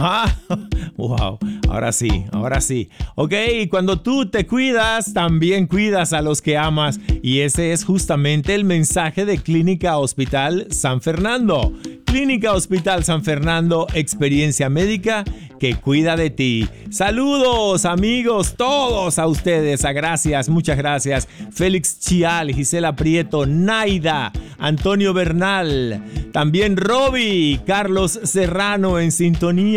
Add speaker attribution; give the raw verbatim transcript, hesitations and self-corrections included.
Speaker 1: Ah, wow, ahora sí, ahora sí. Ok, cuando tú te cuidas, también cuidas a los que amas. Y ese es justamente el mensaje de Clínica Hospital San Fernando. Clínica Hospital San Fernando, experiencia médica que cuida de ti. Saludos, amigos, todos a ustedes. A gracias, muchas gracias. Félix Chial, Gisela Prieto, Naida, Antonio Bernal, también Roby, Carlos Serrano en sintonía.